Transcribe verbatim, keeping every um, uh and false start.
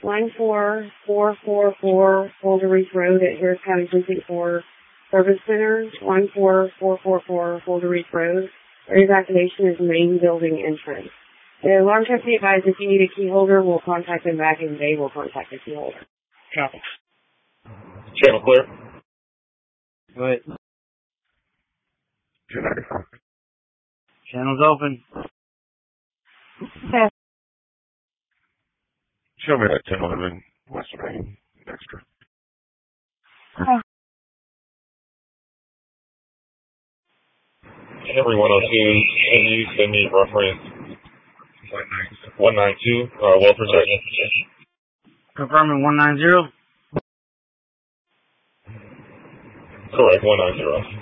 one four four four four Boulder Reef Road at Harris County Precinct four Service Center, one four four four four Boulder Reef Road. Area's activation is main building entrance. The alarm trustee advised if you need a key holder, we'll contact them back and they will contact the key holder. Copy. Channel clear. Go ahead. Channel's open. Okay. Show me that ten eleven West Main extra. Okay. Everyone on scene, can you send me reference one nine two, uh, well protected. Confirming one nine zero. Correct, one nine zero.